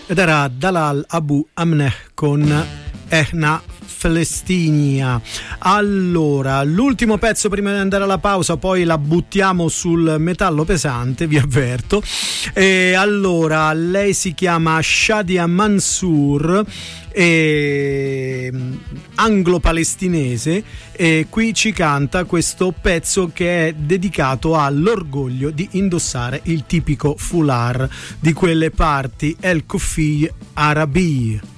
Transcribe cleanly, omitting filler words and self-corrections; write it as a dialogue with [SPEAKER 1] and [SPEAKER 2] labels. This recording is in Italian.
[SPEAKER 1] ed era Dalal Abu Amneh con Ehna Flestinia. Allora, l'ultimo pezzo prima di andare alla pausa, poi la buttiamo sul metallo pesante, vi avverto. E allora, lei si chiama Shadia Mansour, anglo-palestinese, e qui ci canta questo pezzo che è dedicato all'orgoglio di indossare il tipico foulard di quelle parti El Kufi Arabi.